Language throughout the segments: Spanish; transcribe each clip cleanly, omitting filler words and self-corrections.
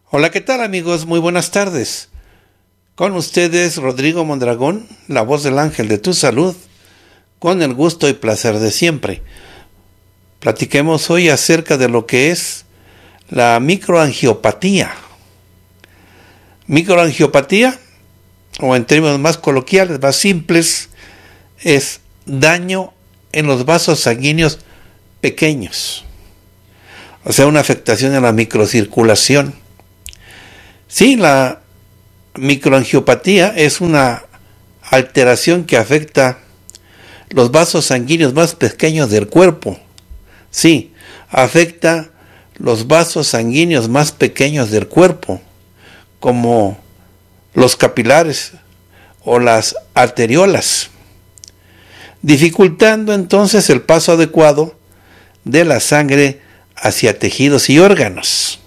Hola, ¿qué tal amigos? Muy buenas tardes. Con ustedes Rodrigo Mondragón, la voz del ángel de tu salud, con el gusto y placer de siempre. Platiquemos hoy acerca de lo que es la microangiopatía. Microangiopatía, o en términos más coloquiales, más simples, es daño en los vasos sanguíneos pequeños. O sea, una afectación en la microcirculación. Sí, la microangiopatía es una alteración que afecta los vasos sanguíneos más pequeños del cuerpo. Sí, afecta los vasos sanguíneos más pequeños del cuerpo, como los capilares o las arteriolas, dificultando entonces el paso adecuado de la sangre hacia tejidos y órganos.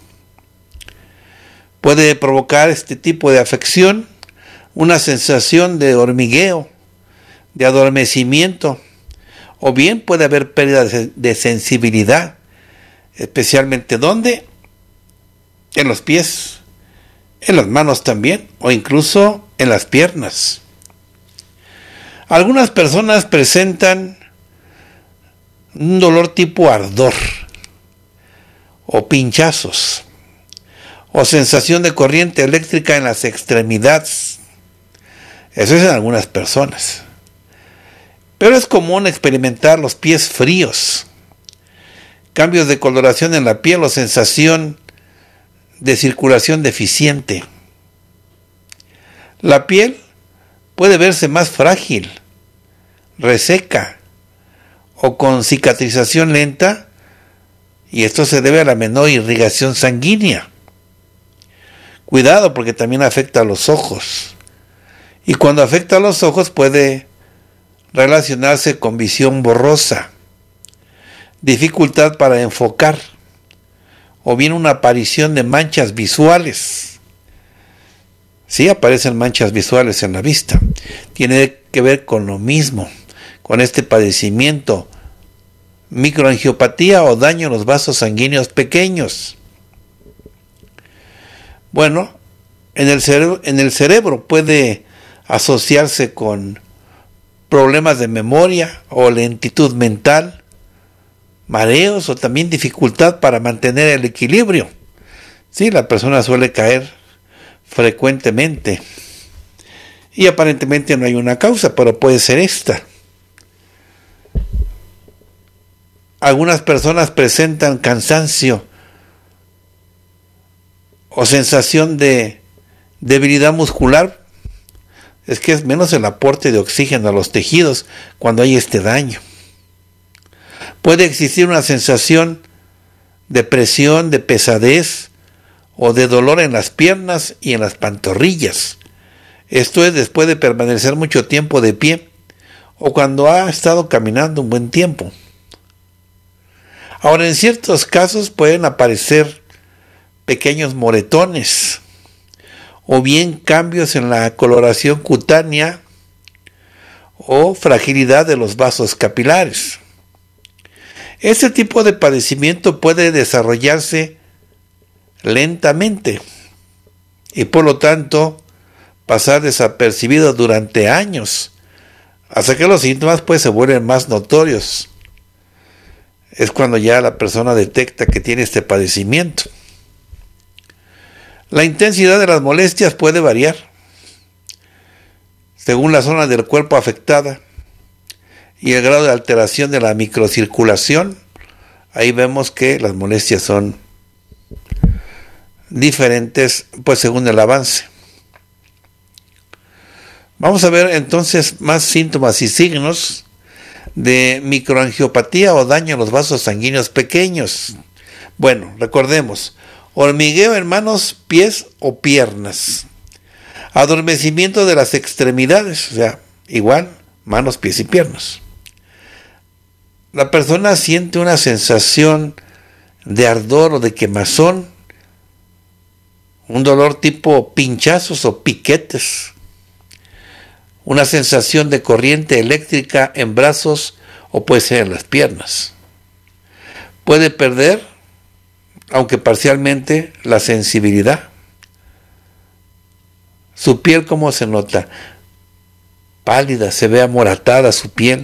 Puede provocar este tipo de afección una sensación de hormigueo, de adormecimiento, o bien puede haber pérdida de sensibilidad, especialmente ¿dónde? En los pies, en las manos también, o incluso en las piernas. Algunas personas presentan un dolor tipo ardor, o pinchazos, o sensación de corriente eléctrica en las extremidades. Eso es en algunas personas. Pero es común experimentar los pies fríos, cambios de coloración en la piel o sensación de circulación deficiente. La piel puede verse más frágil, reseca o con cicatrización lenta, y esto se debe a la menor irrigación sanguínea. Cuidado, porque también afecta a los ojos. Y cuando afecta a los ojos puede relacionarse con visión borrosa, dificultad para enfocar, o bien una aparición de manchas visuales. Sí, aparecen manchas visuales en la vista. Tiene que ver con lo mismo, con este padecimiento, microangiopatía o daño en los vasos sanguíneos pequeños. Bueno, en el cerebro puede asociarse con problemas de memoria o lentitud mental, mareos o también dificultad para mantener el equilibrio. Sí, la persona suele caer frecuentemente y aparentemente no hay una causa, pero puede ser esta. Algunas personas presentan cansancio o sensación de debilidad muscular. Es que es menos el aporte de oxígeno a los tejidos cuando hay este daño. Puede existir una sensación de presión, de pesadez o de dolor en las piernas y en las pantorrillas. Esto es después de permanecer mucho tiempo de pie o cuando ha estado caminando un buen tiempo. Ahora, en ciertos casos pueden aparecer pequeños moretones o bien cambios en la coloración cutánea o fragilidad de los vasos capilares. Este tipo de padecimiento puede desarrollarse lentamente y por lo tanto pasar desapercibido durante años hasta que los síntomas pues se vuelven más notorios. Es cuando ya la persona detecta que tiene este padecimiento. La intensidad de las molestias puede variar según la zona del cuerpo afectada y el grado de alteración de la microcirculación. Ahí vemos que las molestias son diferentes, pues según el avance. Vamos a ver entonces más síntomas y signos de microangiopatía o daño en los vasos sanguíneos pequeños. Bueno, recordemos: hormigueo en manos, pies o piernas. Adormecimiento de las extremidades, o sea, igual, manos, pies y piernas. La persona siente una sensación de ardor o de quemazón, un dolor tipo pinchazos o piquetes, una sensación de corriente eléctrica en brazos o puede ser en las piernas. Puede perder, aunque parcialmente, la sensibilidad. Su piel, ¿cómo se nota? Pálida, se ve amoratada su piel.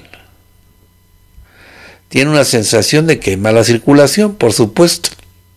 Tiene una sensación de que hay mala circulación, por supuesto.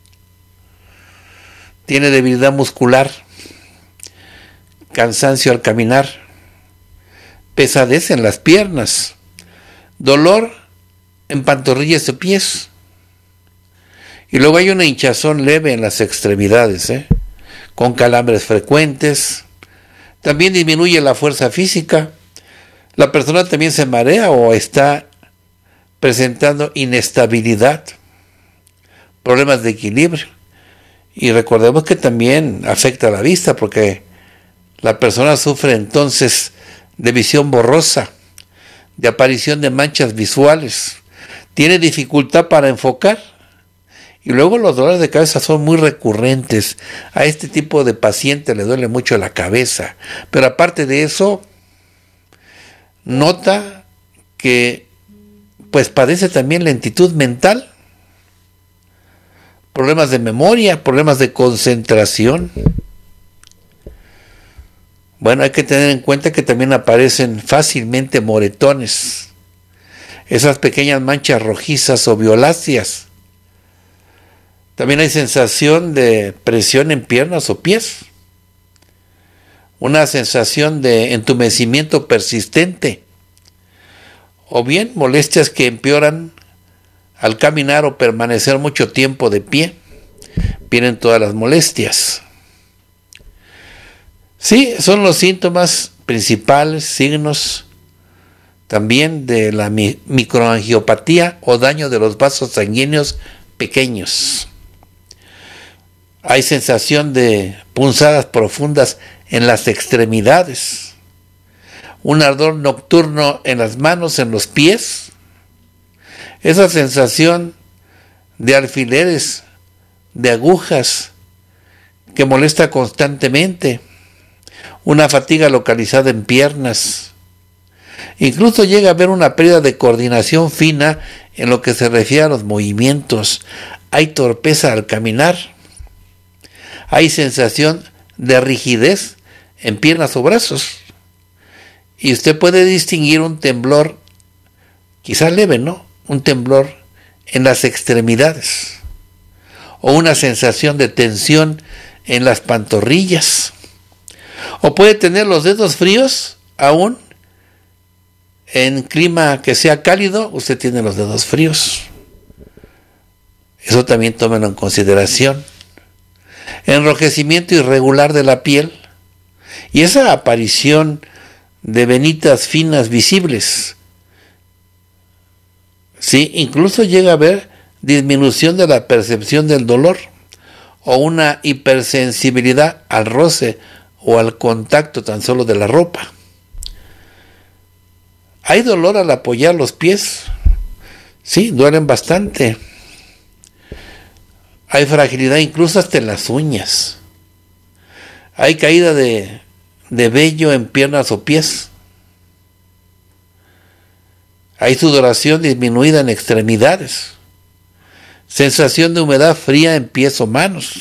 Tiene debilidad muscular, cansancio al caminar, pesadez en las piernas, dolor en pantorrillas o pies. Y luego hay una hinchazón leve en las extremidades, con calambres frecuentes. También disminuye la fuerza física. La persona también se marea o está presentando inestabilidad, problemas de equilibrio. Y recordemos que también afecta a la vista, porque la persona sufre entonces de visión borrosa, de aparición de manchas visuales, tiene dificultad para enfocar, y luego los dolores de cabeza son muy recurrentes. A este tipo de paciente le duele mucho la cabeza, pero aparte de eso, nota que pues padece también lentitud mental, problemas de memoria, problemas de concentración. Bueno, hay que tener en cuenta que también aparecen fácilmente moretones, esas pequeñas manchas rojizas o violáceas. También hay sensación de presión en piernas o pies, una sensación de entumecimiento persistente, o bien molestias que empeoran al caminar o permanecer mucho tiempo de pie. Vienen todas las molestias. Sí, son los síntomas principales, signos también de la microangiopatía o daño de los vasos sanguíneos pequeños. Hay sensación de punzadas profundas en las extremidades, un ardor nocturno en las manos, en los pies, esa sensación de alfileres, de agujas que molesta constantemente, una fatiga localizada en piernas. Incluso llega a haber una pérdida de coordinación fina en lo que se refiere a los movimientos. Hay torpeza al caminar. Hay sensación de rigidez en piernas o brazos. Y usted puede distinguir un temblor, quizás leve, ¿no? Un temblor en las extremidades. O una sensación de tensión en las pantorrillas. O puede tener los dedos fríos, aún en clima que sea cálido, usted tiene los dedos fríos. Eso también tómenlo en consideración. Enrojecimiento irregular de la piel y esa aparición de venitas finas visibles. Sí, incluso llega a haber disminución de la percepción del dolor o una hipersensibilidad al roce o al contacto tan solo de la ropa. Hay dolor al apoyar los pies. Sí, duelen bastante. Hay fragilidad incluso hasta en las uñas. Hay caída de vello en piernas o pies. Hay sudoración disminuida en extremidades. Sensación de humedad fría en pies o manos.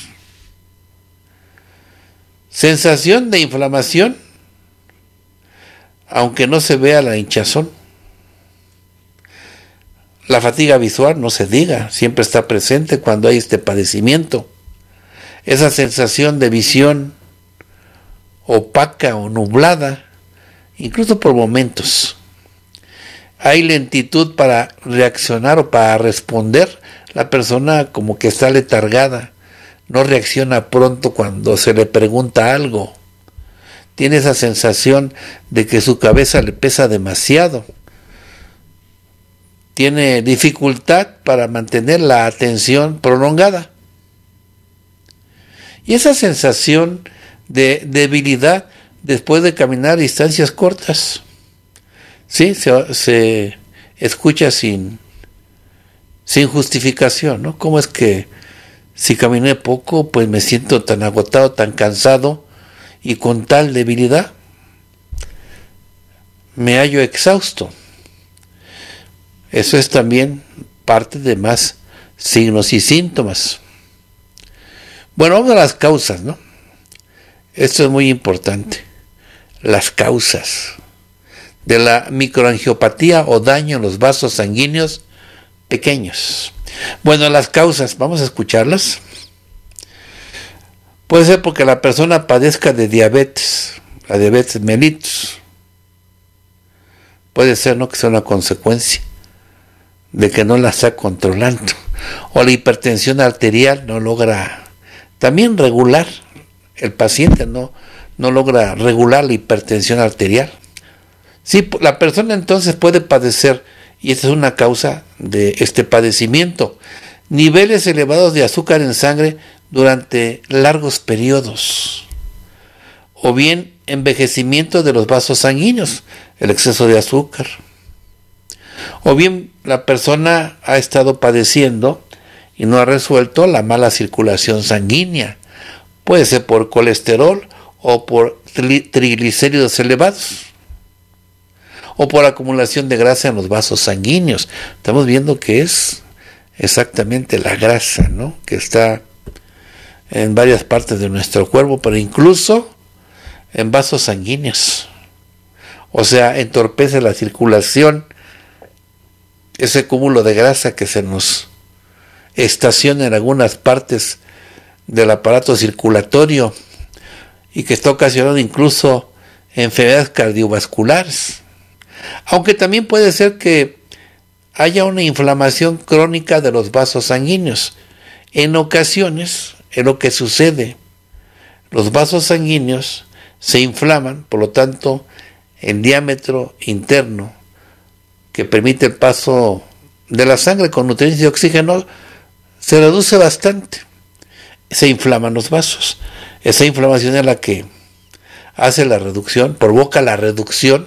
Sensación de inflamación, aunque no se vea la hinchazón. La fatiga visual, no se diga, siempre está presente cuando hay este padecimiento. Esa sensación de visión opaca o nublada, incluso por momentos. Hay lentitud para reaccionar o para responder. La persona como que está letargada, no reacciona pronto cuando se le pregunta algo. Tiene esa sensación de que su cabeza le pesa demasiado. Tiene dificultad para mantener la atención prolongada. Y esa sensación de debilidad después de caminar distancias cortas. Sí, se escucha sin justificación, ¿no? ¿Cómo es que si caminé poco, pues me siento tan agotado, tan cansado y con tal debilidad? Me hallo exhausto. Eso es también parte de más signos y síntomas. Bueno, vamos a las causas, ¿no? Esto es muy importante. las causas de la microangiopatía o daño en los vasos sanguíneos pequeños. Bueno, las causas, vamos a escucharlas. Puede ser porque la persona padezca de diabetes, la diabetes mellitus. Puede ser, ¿no?, que sea una consecuencia de que no la está controlando. O la hipertensión arterial no logra también regular, el paciente no logra regular la hipertensión arterial. Sí, la persona entonces puede padecer, y esta es una causa de este padecimiento, niveles elevados de azúcar en sangre durante largos periodos, o bien envejecimiento de los vasos sanguíneos, el exceso de azúcar, o bien la persona ha estado padeciendo y no ha resuelto la mala circulación sanguínea, puede ser por colesterol o por triglicéridos elevados, o por acumulación de grasa en los vasos sanguíneos. Estamos viendo que es exactamente la grasa, ¿no?, que está en varias partes de nuestro cuerpo, pero incluso en vasos sanguíneos. O sea, entorpece la circulación, ese cúmulo de grasa que se nos estaciona en algunas partes del aparato circulatorio y que está ocasionando incluso enfermedades cardiovasculares. Aunque también puede ser que haya una inflamación crónica de los vasos sanguíneos. En ocasiones, es lo que sucede. Los vasos sanguíneos se inflaman, por lo tanto, el diámetro interno que permite el paso de la sangre con nutrientes y oxígeno se reduce bastante. Se inflaman los vasos. Esa inflamación es la que hace la reducción, provoca la reducción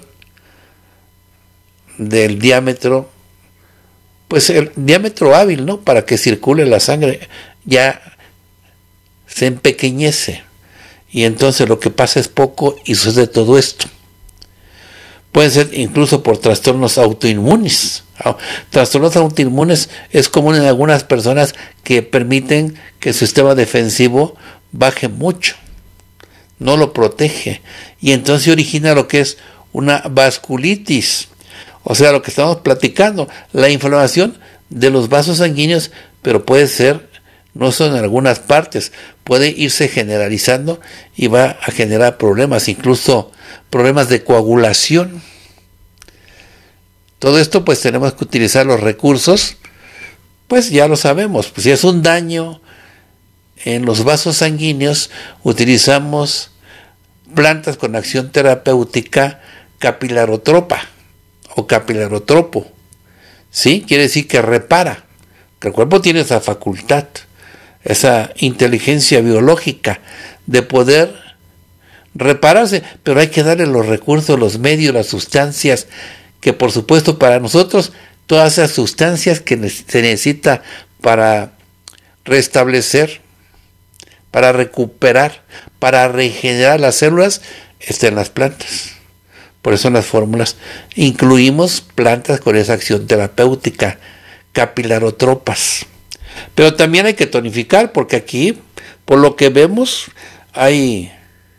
del diámetro, pues el diámetro hábil, ¿no?, para que circule la sangre, ya se empequeñece, y entonces lo que pasa es poco y sucede todo esto. Pueden ser incluso por trastornos autoinmunes. Trastornos autoinmunes es común en algunas personas que permiten que el sistema defensivo baje mucho, no lo protege, y entonces origina lo que es una vasculitis. O sea, lo que estamos platicando, la inflamación de los vasos sanguíneos, pero puede ser, no son en algunas partes, puede irse generalizando y va a generar problemas, incluso problemas de coagulación. Todo esto pues tenemos que utilizar los recursos, pues ya lo sabemos, pues si es un daño en los vasos sanguíneos, utilizamos plantas con acción terapéutica capilarotropa o capilarotropo, ¿sí? Quiere decir que repara, que el cuerpo tiene esa facultad, esa inteligencia biológica de poder repararse, pero hay que darle los recursos, los medios, las sustancias, que por supuesto para nosotros, todas esas sustancias que se necesita para restablecer, para recuperar, para regenerar las células, están en las plantas. Por eso en las fórmulas incluimos plantas con esa acción terapéutica, capilarotropas. Pero también hay que tonificar, porque aquí, por lo que vemos, hay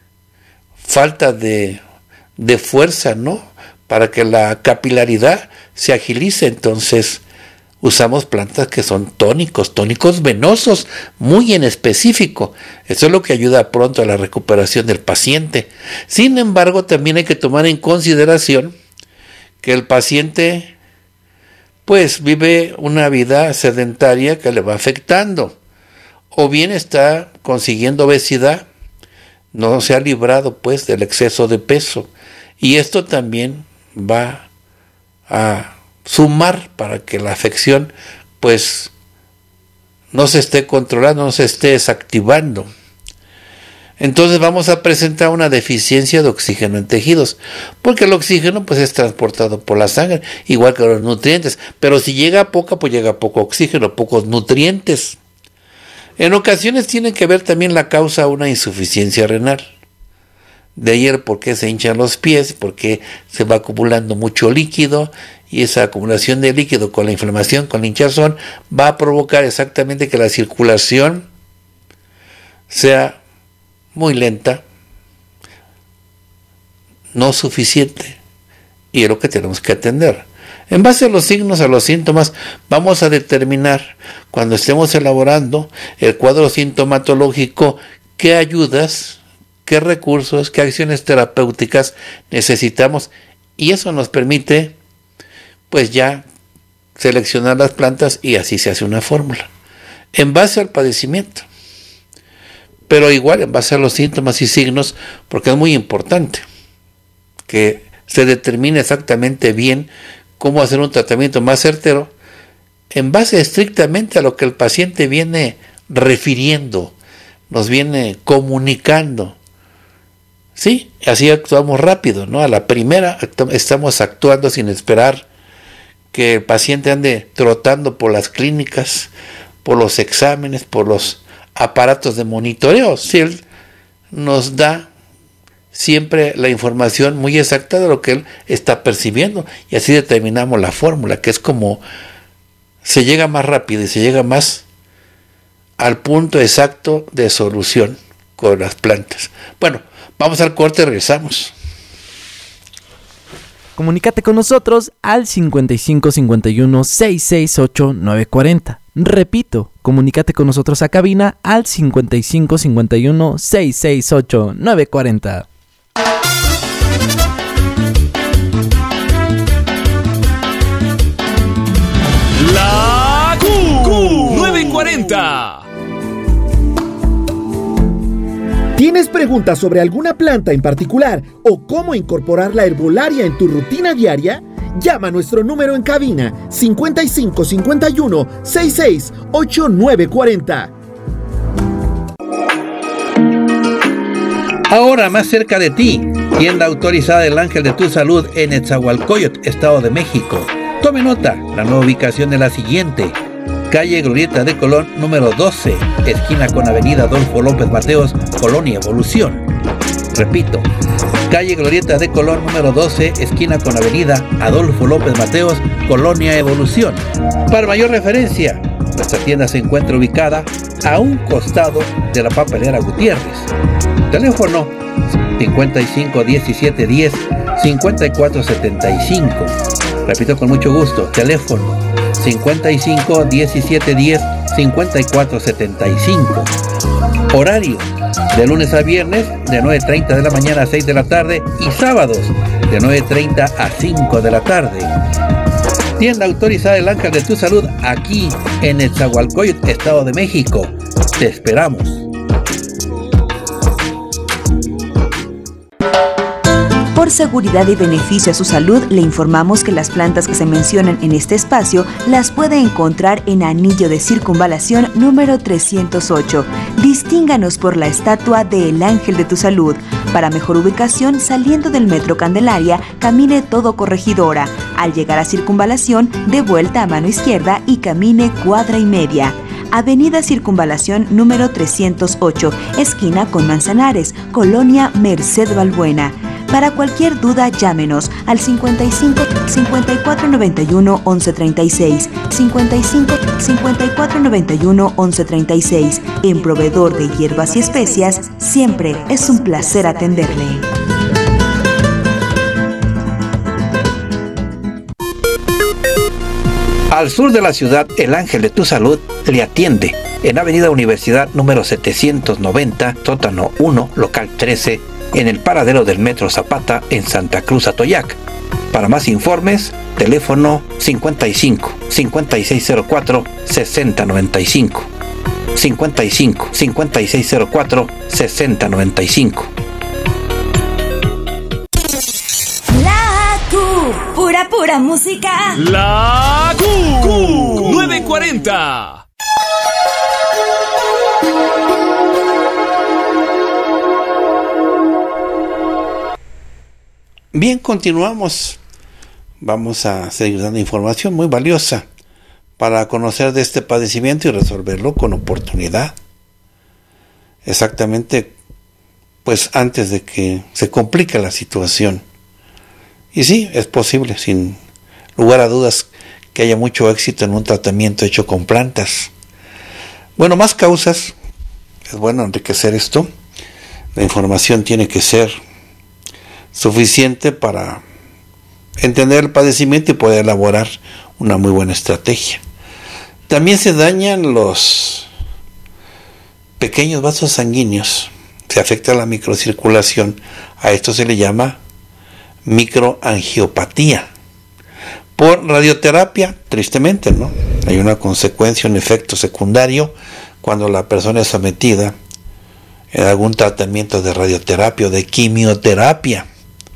falta de fuerza, ¿no?, para que la capilaridad se agilice. Entonces usamos plantas que son tónicos venosos, muy en específico. Eso es lo que ayuda pronto a la recuperación del paciente. Sin embargo, también hay que tomar en consideración que el paciente pues vive una vida sedentaria que le va afectando, o bien está consiguiendo obesidad, no se ha librado pues del exceso de peso, y esto también va a sumar para que la afección pues no se esté controlando, no se esté desactivando. Entonces vamos a presentar una deficiencia de oxígeno en tejidos, porque el oxígeno pues es transportado por la sangre, igual que los nutrientes, pero si llega poca, pues llega poco oxígeno, pocos nutrientes. En ocasiones tiene que ver también la causa una insuficiencia renal. De ahí el por qué se hinchan los pies, porque se va acumulando mucho líquido, y esa acumulación de líquido con la inflamación, con la hinchazón, va a provocar exactamente que la circulación sea muy lenta, no suficiente, y es lo que tenemos que atender. En base a los signos, a los síntomas, vamos a determinar, cuando estemos elaborando el cuadro sintomatológico, qué ayudas, qué recursos, qué acciones terapéuticas necesitamos, y eso nos permite pues ya seleccionar las plantas, y así se hace una fórmula en base al padecimiento, pero igual en base a los síntomas y signos, porque es muy importante que se determine exactamente bien cómo hacer un tratamiento más certero en base estrictamente a lo que el paciente viene refiriendo, nos viene comunicando. Sí, así actuamos rápido, ¿no? A la primera estamos actuando sin esperar que el paciente ande trotando por las clínicas, por los exámenes, por los aparatos de monitoreo. Si él nos da siempre la información muy exacta de lo que él está percibiendo, y así determinamos la fórmula, que es como se llega más rápido y se llega más al punto exacto de solución con las plantas. Bueno, vamos al corte y regresamos. Comunícate con nosotros al 55 51 668 940. Repito, comunícate con nosotros a cabina al 55 51 668 940. La Q 940. ¿Tienes preguntas sobre alguna planta en particular o cómo incorporar la herbolaria en tu rutina diaria? Llama a nuestro número en cabina 55 51 66 8940. Ahora más cerca de ti, tienda autorizada del Ángel de tu Salud en Nezahualcóyotl, Estado de México. Tome nota, la nueva ubicación es la siguiente: calle Glorieta de Colón, número 12, esquina con avenida Adolfo López Mateos, Colonia Evolución. Repito, calle Glorieta de Colón, número 12, esquina con avenida Adolfo López Mateos, Colonia Evolución. Para mayor referencia, nuestra tienda se encuentra ubicada a un costado de la papelera Gutiérrez. Teléfono 55 17 10 54 75. Repito con mucho gusto, teléfono 55 17 10 54 75. Horario de lunes a viernes de 9:30 de la mañana a 6 de la tarde y sábados de 9:30 a 5 de la tarde. Tienda autorizada El Ángel de tu Salud aquí en Nezahualcóyotl, Estado de México. Te esperamos. Por seguridad y beneficio a su salud, le informamos que las plantas que se mencionan en este espacio las puede encontrar en Anillo de Circunvalación número 308. Distínganos por la estatua de El Ángel de tu Salud. Para mejor ubicación, saliendo del Metro Candelaria, camine todo Corregidora. Al llegar a Circunvalación, dé vuelta a mano izquierda y camine cuadra y media. Avenida Circunvalación número 308, esquina con Manzanares, Colonia Merced Balbuena. Para cualquier duda, llámenos al 55 54 91 11 36, 55 54 91 11 36. En Proveedor de Hierbas y Especias, siempre es un placer atenderle. Al sur de la ciudad, El Ángel de tu Salud le atiende en Avenida Universidad número 790, sótano 1, local 13, en el paradero del Metro Zapata en Santa Cruz, Atoyac. Para más informes, teléfono 55 5604 6095, 55 5604 6095. La Q, pura música. La Q 940. Bien, continuamos. Vamos a seguir dando información muy valiosa para conocer de este padecimiento y resolverlo con oportunidad. Exactamente, pues antes de que se complique la situación. Y sí, es posible, sin lugar a dudas, que haya mucho éxito en un tratamiento hecho con plantas. Bueno, más causas. Es bueno enriquecer esto. La información tiene que ser suficiente para entender el padecimiento y poder elaborar una muy buena estrategia. También se dañan los pequeños vasos sanguíneos, se afecta la microcirculación. A esto se le llama microangiopatía. Por radioterapia, tristemente, ¿no? Hay una consecuencia, un efecto secundario cuando la persona es sometida en algún tratamiento de radioterapia o de quimioterapia.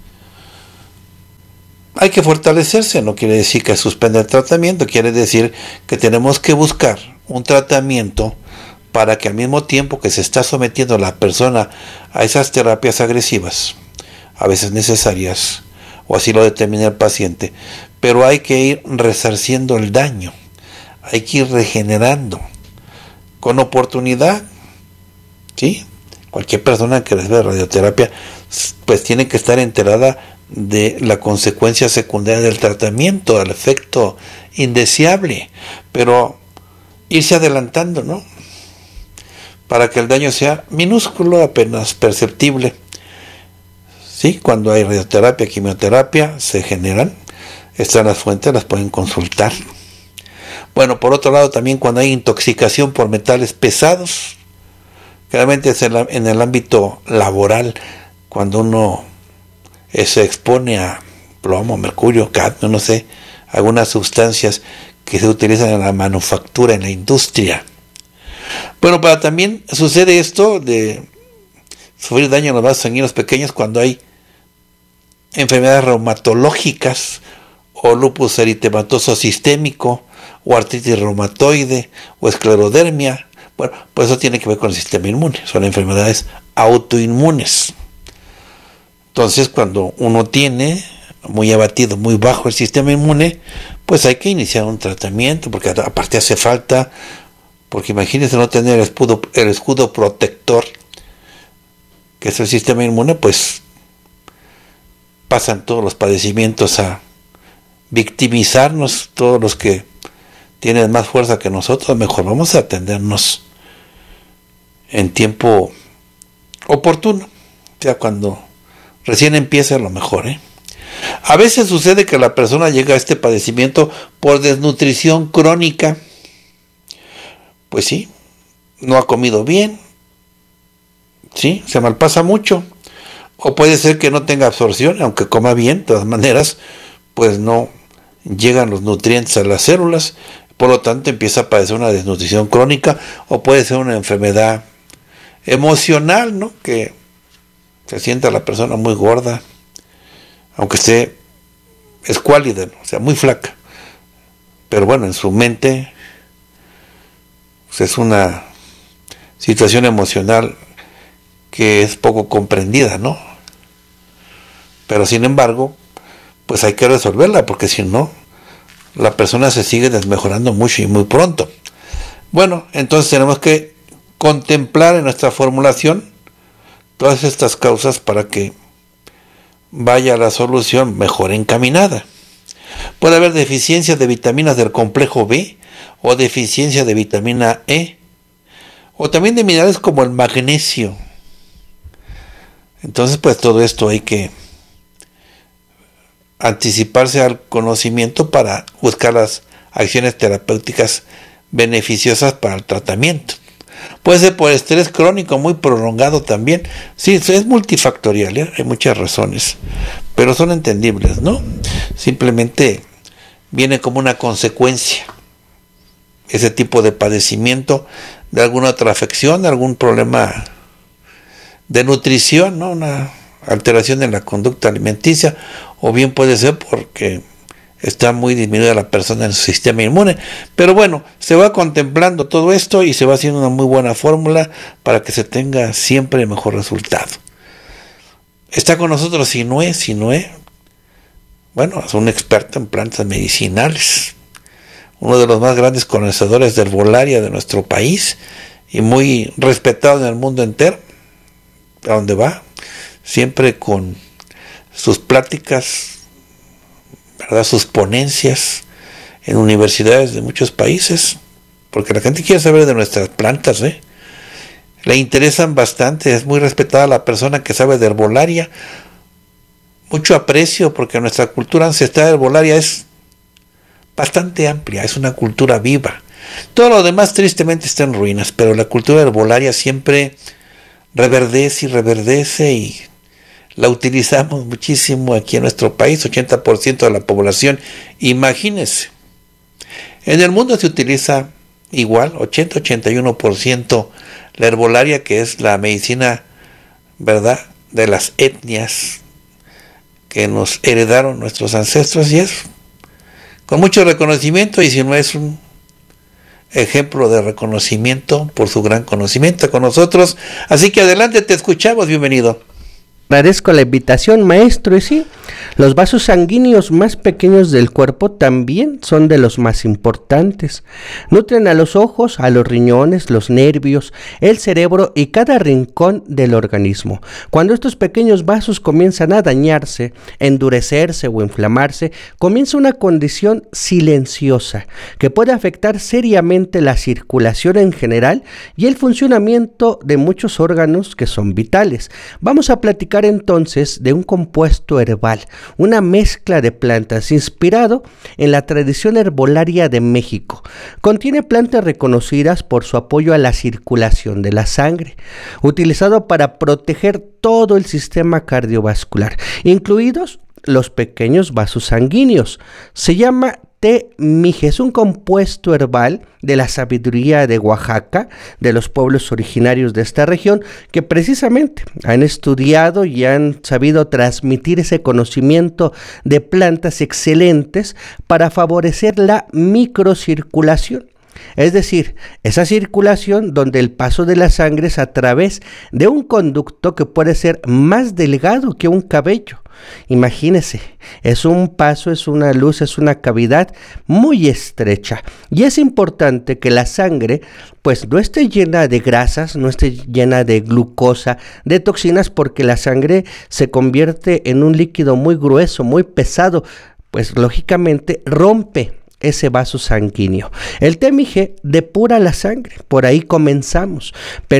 Hay que fortalecerse, no quiere decir que suspenda el tratamiento, quiere decir que tenemos que buscar un tratamiento para que al mismo tiempo que se está sometiendo la persona a esas terapias agresivas, a veces necesarias, o así lo determina el paciente, pero hay que ir resarciendo el daño, hay que ir regenerando, con oportunidad, ¿sí? Cualquier persona que recibe radioterapia, pues tiene que estar enterada de la consecuencia secundaria del tratamiento, del efecto indeseable, pero irse adelantando, ¿no? Para que el daño sea minúsculo, apenas perceptible. Sí, cuando hay radioterapia, quimioterapia, se generan. Están las fuentes, las pueden consultar. Bueno, por otro lado, también cuando hay intoxicación por metales pesados, claramente es en el ámbito laboral, cuando uno se expone a plomo, mercurio, cadmio, no sé, algunas sustancias que se utilizan en la manufactura, en la industria. Bueno, pero también sucede esto de sufrir daño en los vasos sanguíneos pequeños cuando hay enfermedades reumatológicas o lupus eritematoso sistémico o artritis reumatoide o esclerodermia. Bueno, pues eso tiene que ver con el sistema inmune, son enfermedades autoinmunes. Entonces, cuando uno tiene muy abatido, muy bajo el sistema inmune, pues hay que iniciar un tratamiento, porque aparte hace falta, porque imagínense no tener el escudo protector, que es el sistema inmune, pues pasan todos los padecimientos a victimizarnos, todos los que tienen más fuerza que nosotros. Mejor vamos a atendernos en tiempo oportuno, o sea, cuando recién empieza, a lo mejor, A veces sucede que la persona llega a este padecimiento por desnutrición crónica. Pues sí, no ha comido bien, sí, se malpasa mucho, o puede ser que no tenga absorción, aunque coma bien, de todas maneras, pues no llegan los nutrientes a las células, por lo tanto empieza a padecer una desnutrición crónica, o puede ser una enfermedad emocional, ¿no? Que se sienta la persona muy gorda, aunque esté escuálida, ¿no? O sea, muy flaca, pero bueno, en su mente pues es una situación emocional que es poco comprendida, ¿no? Pero sin embargo, pues hay que resolverla, porque si no, la persona se sigue desmejorando mucho y muy pronto. Bueno, entonces tenemos que contemplar en nuestra formulación todas estas causas para que vaya a la solución mejor encaminada. Puede haber deficiencia de vitaminas del complejo B o deficiencia de vitamina E, o también de minerales como el magnesio. Entonces, pues todo esto hay que anticiparse al conocimiento para buscar las acciones terapéuticas beneficiosas para el tratamiento. Puede ser por estrés crónico muy prolongado también. Sí, es multifactorial, hay muchas razones, pero son entendibles, ¿no? Simplemente viene como una consecuencia ese tipo de padecimiento de alguna otra afección, algún problema de nutrición, ¿no? Una alteración en la conducta alimenticia, o bien puede ser porque está muy disminuida la persona en su sistema inmune. Pero bueno, se va contemplando todo esto y se va haciendo una muy buena fórmula para que se tenga siempre el mejor resultado. Está con nosotros Sinue, bueno, es un experto en plantas medicinales, uno de los más grandes conocedores de herbolaria de nuestro país y muy respetado en el mundo entero, a donde va, siempre con sus pláticas, ¿verdad? Sus ponencias en universidades de muchos países, porque la gente quiere saber de nuestras plantas, le interesan bastante. Es muy respetada la persona que sabe de herbolaria, mucho aprecio porque nuestra cultura ancestral herbolaria es bastante amplia, es una cultura viva. Todo lo demás tristemente está en ruinas, pero la cultura herbolaria siempre reverdece y la utilizamos muchísimo aquí en nuestro país, 80% de la población. Imagínense, en el mundo se utiliza igual, 80-81% la herbolaria, que es la medicina, ¿verdad?, de las etnias que nos heredaron nuestros ancestros, y es con mucho reconocimiento, y si no es un ejemplo de reconocimiento por su gran conocimiento con nosotros. Así que adelante, te escuchamos, bienvenido. Agradezco la invitación, maestro, y sí, los vasos sanguíneos más pequeños del cuerpo también son de los más importantes. Nutren a los ojos, a los riñones, los nervios, el cerebro y cada rincón del organismo. Cuando estos pequeños vasos comienzan a dañarse, endurecerse o inflamarse, comienza una condición silenciosa que puede afectar seriamente la circulación en general y el funcionamiento de muchos órganos que son vitales. Vamos a platicar entonces de un compuesto herbal, una mezcla de plantas inspirado en la tradición herbolaria de México. Contiene plantas reconocidas por su apoyo a la circulación de la sangre, utilizado para proteger todo el sistema cardiovascular, incluidos los pequeños vasos sanguíneos. Se llama té mije, es un compuesto herbal de la sabiduría de Oaxaca, de los pueblos originarios de esta región, que precisamente han estudiado y han sabido transmitir ese conocimiento de plantas excelentes para favorecer la microcirculación. Es decir, esa circulación donde el paso de la sangre es a través de un conducto que puede ser más delgado que un cabello. Imagínese, es un paso, es una luz, es una cavidad muy estrecha, y es importante que la sangre pues no esté llena de grasas, no esté llena de glucosa, de toxinas, porque la sangre se convierte en un líquido muy grueso, muy pesado, pues lógicamente rompe ese vaso sanguíneo. El té mije depura la sangre, por ahí comenzamos,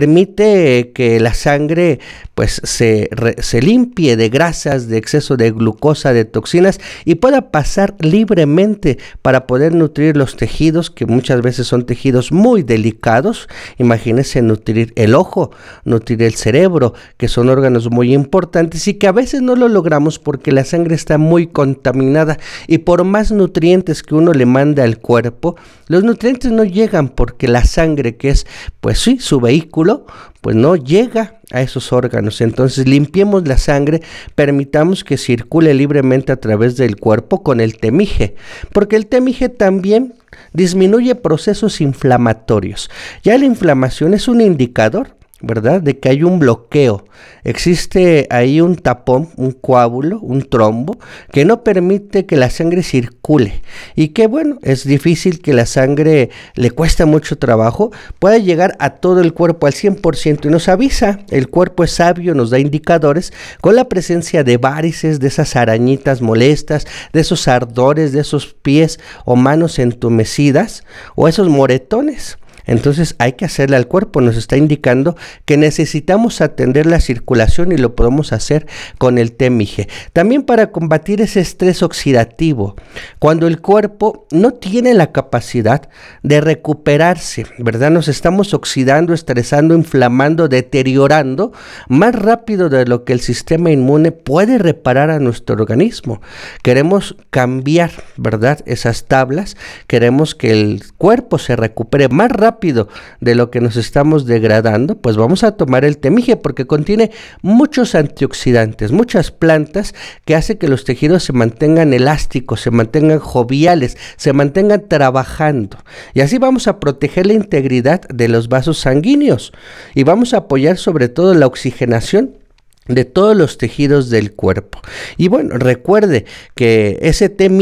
permite que la sangre pues se limpie de grasas, de exceso de glucosa, de toxinas, y pueda pasar libremente para poder nutrir los tejidos, que muchas veces son tejidos muy delicados. Imagínense nutrir el ojo, nutrir el cerebro, que son órganos muy importantes y que a veces no lo logramos porque la sangre está muy contaminada, y por más nutrientes que uno le manda al cuerpo, los nutrientes no llegan porque la sangre, que es pues sí su vehículo, pues no llega a esos órganos. Entonces limpiemos la sangre, permitamos que circule libremente a través del cuerpo con el té mije, porque el té mije también disminuye procesos inflamatorios. Ya la inflamación es un indicador, ¿verdad?, de que hay un bloqueo. Existe ahí un tapón, un coágulo, un trombo, que no permite que la sangre circule, y que bueno, es difícil que la sangre, le cuesta mucho trabajo, pueda llegar a todo el cuerpo al 100%, y nos avisa, el cuerpo es sabio, nos da indicadores, con la presencia de varices, de esas arañitas molestas, de esos ardores, de esos pies o manos entumecidas, o esos moretones. Entonces hay que hacerle al cuerpo, nos está indicando que necesitamos atender la circulación, y lo podemos hacer con el té mije. También para combatir ese estrés oxidativo, cuando el cuerpo no tiene la capacidad de recuperarse, ¿verdad? Nos estamos oxidando, estresando, inflamando, deteriorando más rápido de lo que el sistema inmune puede reparar a nuestro organismo. Queremos cambiar, ¿verdad?, esas tablas, queremos que el cuerpo se recupere más rápido de lo que nos estamos degradando. Pues vamos a tomar el té mije, porque contiene muchos antioxidantes, muchas plantas que hacen que los tejidos se mantengan elásticos, se mantengan joviales, se mantengan trabajando, y así vamos a proteger la integridad de los vasos sanguíneos, y vamos a apoyar sobre todo la oxigenación de todos los tejidos del cuerpo. Y bueno, recuerde que ese té mije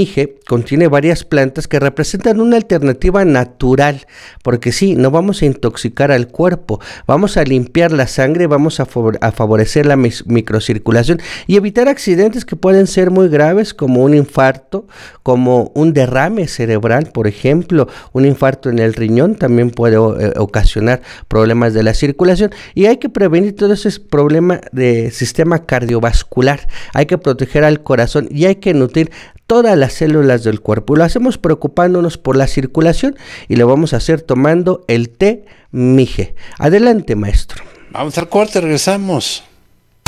contiene varias plantas que representan una alternativa natural, porque sí, no vamos a intoxicar al cuerpo, vamos a limpiar la sangre, vamos a favorecer la microcirculación y evitar accidentes que pueden ser muy graves, como un infarto, como un derrame cerebral, por ejemplo. Un infarto en el riñón también puede ocasionar problemas de la circulación, y hay que prevenir todo ese problema de sistema cardiovascular, hay que proteger al corazón y hay que nutrir todas las células del cuerpo. Lo hacemos preocupándonos por la circulación y lo vamos a hacer tomando el té Mije. Adelante, maestro. Vamos al corte, regresamos.